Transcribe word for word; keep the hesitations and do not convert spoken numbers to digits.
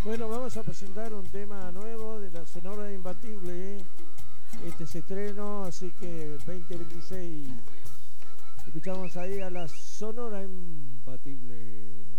Bueno, vamos a presentar un tema nuevo de la Sonora Imbatible. ¿eh? Este es estreno, así que veinte veintiséis. Escuchamos ahí a la Sonora Imbatible.